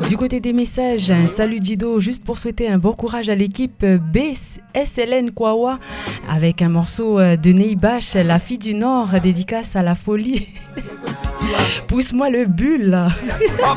Du côté des messages, un salut Dido, juste pour souhaiter un bon courage à l'équipe BSLN Kwawa avec un morceau de Neibash, la fille du Nord, dédicace à la folie. Pousse-moi le bulle là.